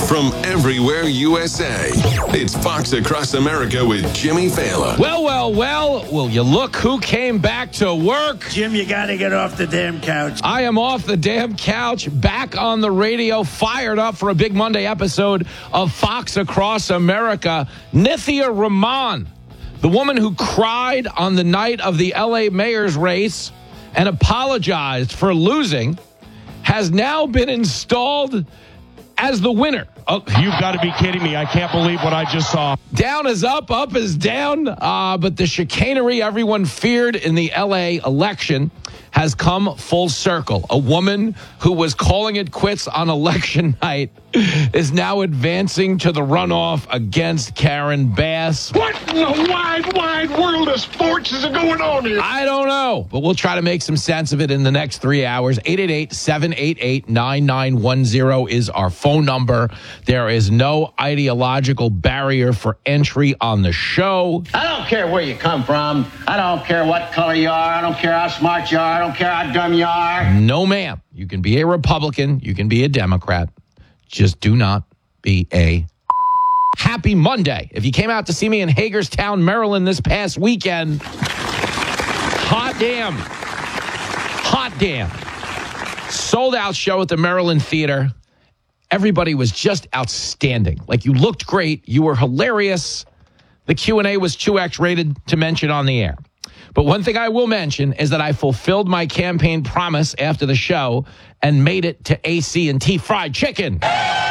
from everywhere USA. It's Fox Across America with Jimmy Fallon. Will you look who came back to work? Jim, you got to get off the damn couch. I am off the damn couch, back on the radio, fired up for a big Monday episode of Fox Across America. Nithya Rahman, the woman who cried on the night of the LA mayor's race and apologized for losing, has now been installed as the winner. Oh, you've got to be kidding me. I can't believe what I just saw. Down is up is down. But the chicanery everyone feared in the LA election has come full circle. A woman who was calling it quits on election night is now advancing to the runoff against Karen Bass. What in the wide world of sports is going on here? I don't know, but we'll try to make some sense of it in the next 3 hours. 888-788-9910 is our phone number. There is no ideological barrier for entry on the show. I don't care where you come from. I don't care what color you are. I don't care how smart you are. I don't care how dumb you are. No, ma'am. You can be a Republican. You can be a Democrat. Just do not be a happy Monday. If you came out to see me in Hagerstown, Maryland this past weekend, hot damn. Sold out show at the Maryland Theater. Everybody was just outstanding. Like, you looked great. You were hilarious. The Q&A was 2X rated to mention on the air. But one thing I will mention is that I fulfilled my campaign promise after the show and made it to AC&T Fried Chicken. And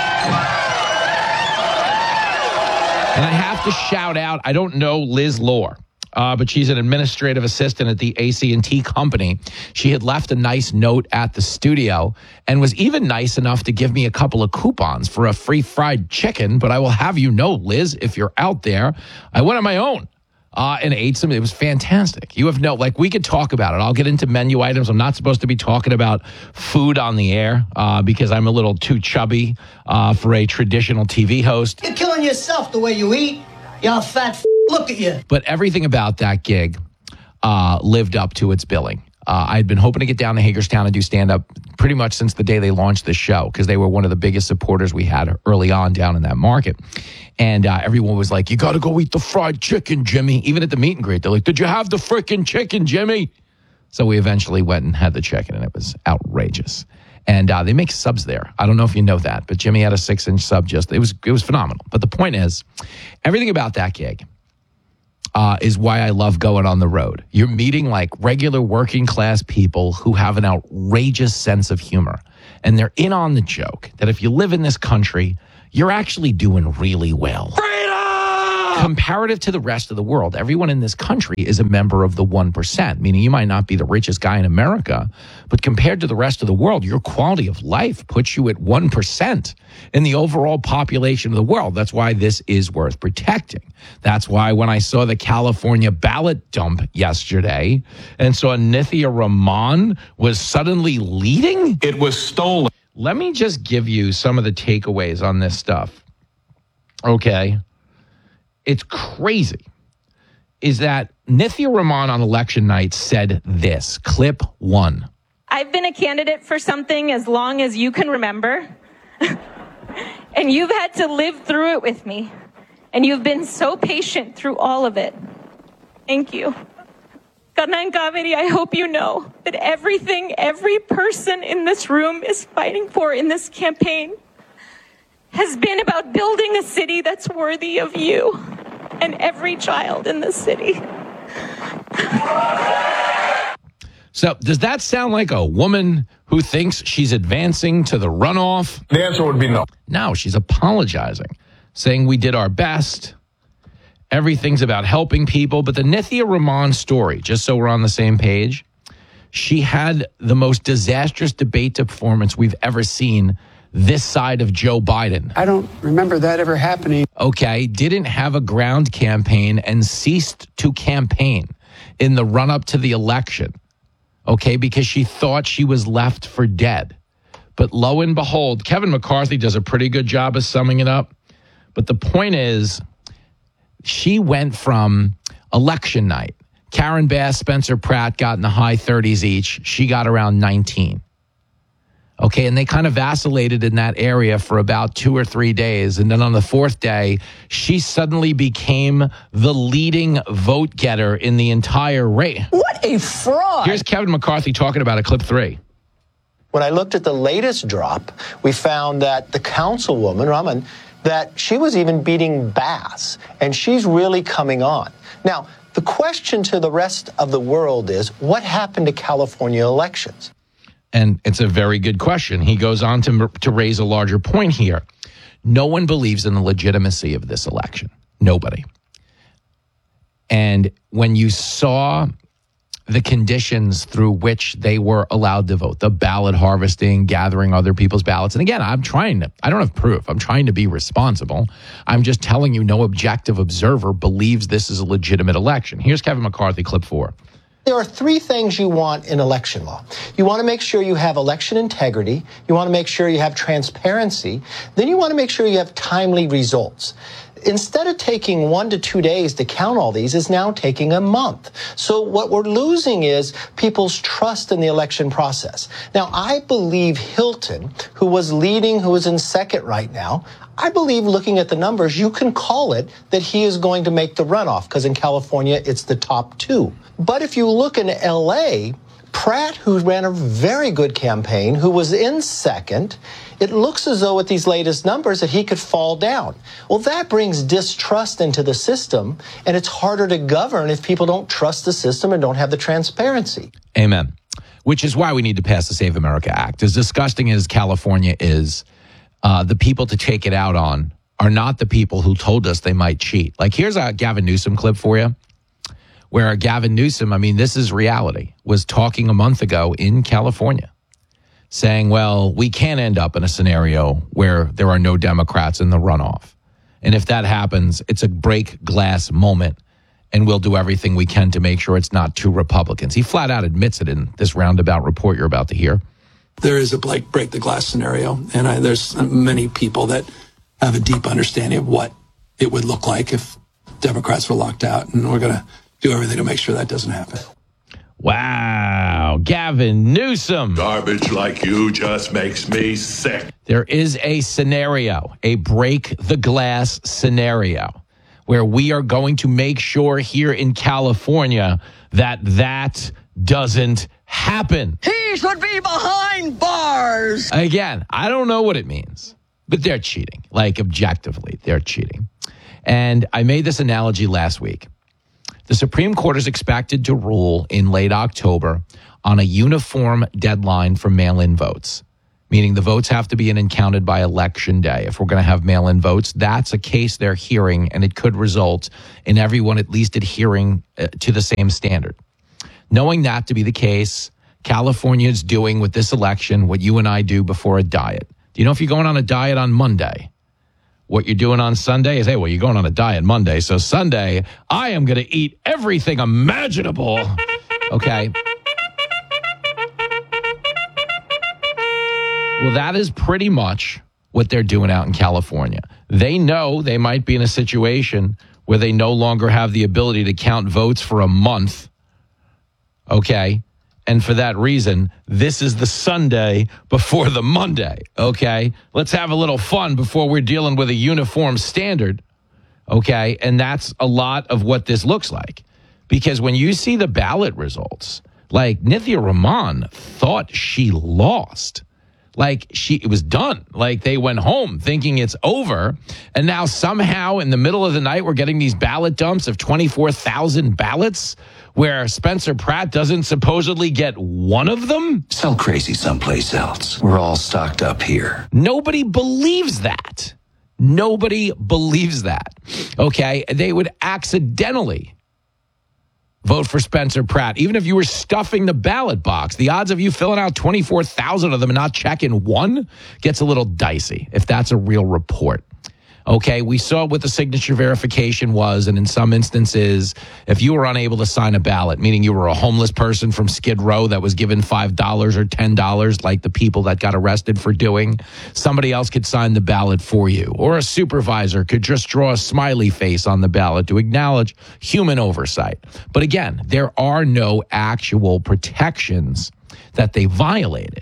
I have to shout out, I don't know Liz Lohr, but she's an administrative assistant at the AC&T company. She had left a nice note at the studio and was even nice enough to give me a couple of coupons for a free fried chicken. But I will have you know, Liz, if you're out there, I went on my own. And ate some. It was fantastic. You have we could talk about it. I'll get into menu items. I'm not supposed to be talking about food on the air because I'm a little too chubby for a traditional TV host. You're killing yourself the way you eat. Y'all fat look at you. But everything about that gig lived up to its billing. I'd been hoping to get down to Hagerstown and do stand-up pretty much since the day they launched the show because they were one of the biggest supporters we had early on down in that market. And everyone was like, you got to go eat the fried chicken, Jimmy. Even at the meet and greet, they're like, did you have the freaking chicken, Jimmy? So we eventually went and had the chicken, and it was outrageous. And they make subs there. I don't know if you know that, but Jimmy had a 6-inch sub. It was phenomenal. But the point is, everything about that gig is why I love going on the road. You're meeting like regular working class people who have an outrageous sense of humor. And they're in on the joke that if you live in this country, you're actually doing really well. Comparative to the rest of the world, everyone in this country is a member of the 1%, meaning you might not be the richest guy in America, but compared to the rest of the world, your quality of life puts you at 1% in the overall population of the world. That's why this is worth protecting. That's why when I saw the California ballot dump yesterday and saw Nithya Rahman was suddenly leading, It was stolen. let me just give you some of the takeaways on this stuff. Okay. It's crazy. Is that Nithya Rahman on election night said this, clip 1. I've been a candidate for something as long as you can remember. And you've had to live through it with me. And you've been so patient through all of it. Thank you. Karna and Kaveri, I hope you know that everything every person in this room is fighting for in this campaign has been about building a city that's worthy of you and every child in this city. So does that sound like a woman who thinks she's advancing to the runoff? The answer would be no. No, she's apologizing, saying we did our best. Everything's about helping people. But the Nithya Rahman story, just so we're on the same page, she had the most disastrous debate performance we've ever seen this side of Joe Biden. I don't remember that ever happening. Okay, didn't have a ground campaign and ceased to campaign in the run-up to the election. Okay, because she thought she was left for dead. But lo and behold, Kevin McCarthy does a pretty good job of summing it up. But the point is, she went from election night. Karen Bass, Spencer Pratt got in the high 30s each. She got around 19. Okay, and they kind of vacillated in that area for about 2 or 3 days. And then on the fourth day, she suddenly became the leading vote getter in the entire race. What a fraud. Here's Kevin McCarthy talking about it, clip 3. When I looked at the latest drop, we found that the councilwoman, Raman, that she was even beating Bass, and she's really coming on. Now, the question to the rest of the world is, what happened to California elections? And it's a very good question. He goes on to raise a larger point here. No one believes in the legitimacy of this election. Nobody. And when you saw the conditions through which they were allowed to vote, the ballot harvesting, gathering other people's ballots. And again, I don't have proof. I'm trying to be responsible. I'm just telling you no objective observer believes this is a legitimate election. Here's Kevin McCarthy, clip 4. There are 3 things you want in election law. You want to make sure you have election integrity. You want to make sure you have transparency. Then you want to make sure you have timely results. Instead of taking 1 to 2 days to count all these, is now taking a month. So what we're losing is people's trust in the election process. Now, I believe Hilton, who was leading, who is in second right now, I believe looking at the numbers, you can call it that he is going to make the runoff, because in California, it's the top 2. But if you look in L.A., Pratt, who ran a very good campaign, who was in second, it looks as though with these latest numbers that he could fall down. Well, that brings distrust into the system, and it's harder to govern if people don't trust the system and don't have the transparency. Amen. Which is why we need to pass the Save America Act. As disgusting as California is, the people to take it out on are not the people who told us they might cheat. Like, here's a Gavin Newsom clip for you, where Gavin Newsom, I mean, this is reality, was talking a month ago in California, saying, well, we can't end up in a scenario where there are no Democrats in the runoff. And if that happens, it's a break glass moment, and we'll do everything we can to make sure it's not 2 Republicans. He flat out admits it in this roundabout report you're about to hear. There is a break the glass scenario, and there's many people that have a deep understanding of what it would look like if Democrats were locked out, and we're going to do everything to make sure that doesn't happen. Wow, Gavin Newsom. Garbage like you just makes me sick. There is a scenario, a break the glass scenario, where we are going to make sure here in California that doesn't happen. He should be behind bars. Again, I don't know what it means, but they're cheating. Like, objectively, they're cheating. And I made this analogy last week. The Supreme Court is expected to rule in late October on a uniform deadline for mail-in votes, meaning the votes have to be in and counted by Election Day. If we're going to have mail-in votes, that's a case they're hearing, and it could result in everyone at least adhering to the same standard. Knowing that to be the case, California is doing with this election what you and I do before a diet. Do you know if you're going on a diet on Monday, what you're doing on Sunday is, hey, well, you're going on a diet Monday, so Sunday, I am going to eat everything imaginable. Okay. Well, that is pretty much what they're doing out in California. They know they might be in a situation where they no longer have the ability to count votes for a month. Okay. And for that reason, this is the Sunday before the Monday, okay? Let's have a little fun before we're dealing with a uniform standard, okay? And that's a lot of what this looks like. Because when you see the ballot results, like Nithya Raman thought she lost. Like it was done. Like they went home thinking it's over. And now somehow in the middle of the night, we're getting these ballot dumps of 24,000 ballots where Spencer Pratt doesn't supposedly get one of them. Sell crazy someplace else. We're all stocked up here. Nobody believes that. Nobody believes that. Okay. They would accidentally vote for Spencer Pratt. Even if you were stuffing the ballot box, the odds of you filling out 24,000 of them and not checking one gets a little dicey if that's a real report. Okay, we saw what the signature verification was, and in some instances, if you were unable to sign a ballot, meaning you were a homeless person from Skid Row that was given $5 or $10, like the people that got arrested for doing, somebody else could sign the ballot for you. Or a supervisor could just draw a smiley face on the ballot to acknowledge human oversight. But again, there are no actual protections that they violated.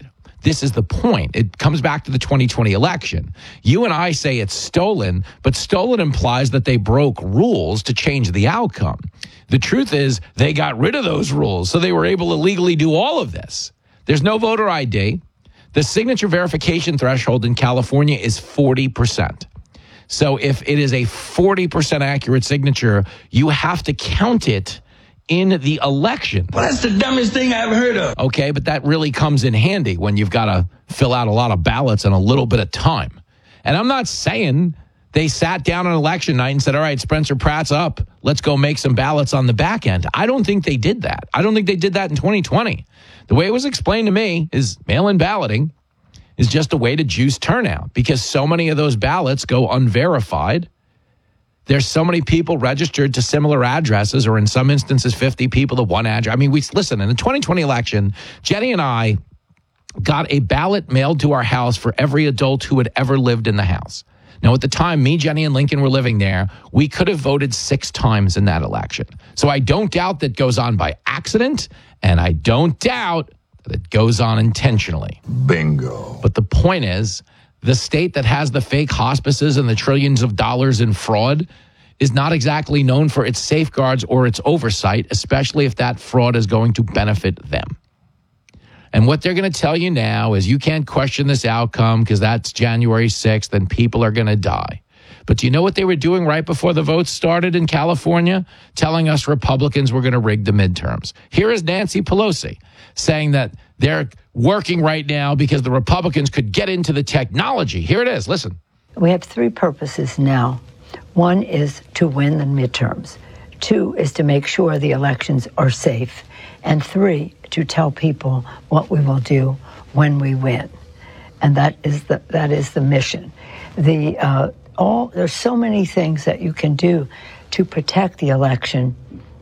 This is the point. It comes back to the 2020 election. You and I say it's stolen, but stolen implies that they broke rules to change the outcome. The truth is they got rid of those rules, so they were able to legally do all of this. There's no voter ID. The signature verification threshold in California is 40%. So if it is a 40% accurate signature, you have to count it in the election. Well, that's the dumbest thing I've heard of. Okay, but that really comes in handy when you've got to fill out a lot of ballots in a little bit of time. And I'm not saying they sat down on election night and said, all right, Spencer Pratt's up. Let's go make some ballots on the back end. I don't think they did that. I don't think they did that in 2020. The way it was explained to me is mail-in balloting is just a way to juice turnout because so many of those ballots go unverified. There's so many people registered to similar addresses, or in some instances, 50 people to one address. I mean, listen, in the 2020 election, Jenny and I got a ballot mailed to our house for every adult who had ever lived in the house. Now, at the time, me, Jenny, and Lincoln were living there. We could have voted 6 times in that election. So I don't doubt that goes on by accident, and I don't doubt that it goes on intentionally. Bingo. But the point is, the state that has the fake hospices and the trillions of dollars in fraud is not exactly known for its safeguards or its oversight, especially if that fraud is going to benefit them. And what they're going to tell you now is you can't question this outcome because that's January 6th and people are going to die. But do you know what they were doing right before the votes started in California? Telling us Republicans were going to rig the midterms. Here is Nancy Pelosi saying that they're working right now because the Republicans could get into the technology. Here it is. Listen. We have 3 purposes now. 1 is to win the midterms. 2 is to make sure the elections are safe. And 3, to tell people what we will do when we win. And that is the mission. There's so many things that you can do to protect the election,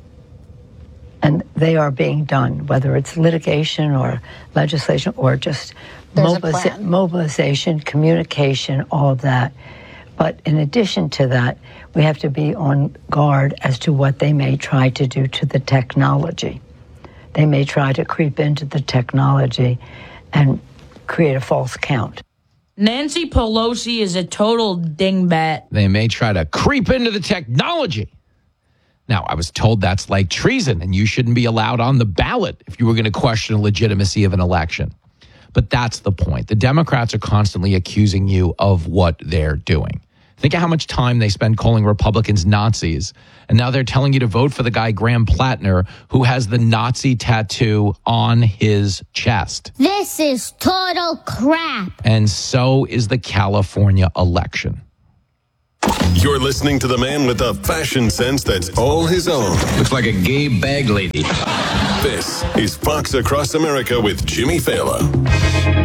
and they are being done, whether it's litigation or legislation or just mobilization, communication, all of that. But in addition to that, we have to be on guard as to what they may try to do to the technology. They may try to creep into the technology and create a false count. Nancy Pelosi is a total dingbat. They may try to creep into the technology. Now, I was told that's like treason, and you shouldn't be allowed on the ballot if you were going to question the legitimacy of an election. But that's the point. The Democrats are constantly accusing you of what they're doing. Think of how much time they spend calling Republicans Nazis. And now they're telling you to vote for the guy, Graham Plattner, who has the Nazi tattoo on his chest. This is total crap. And so is the California election. You're listening to the man with the fashion sense that's all his own. Looks like a gay bag lady. This is Fox Across America with Jimmy Fallon.